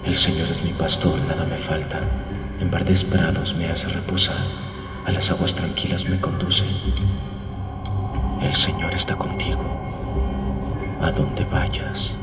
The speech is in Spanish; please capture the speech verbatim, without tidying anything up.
El Señor es mi pastor, nada me falta. En verdes prados me hace reposar, a las aguas tranquilas me conduce. El Señor está contigo, a donde vayas.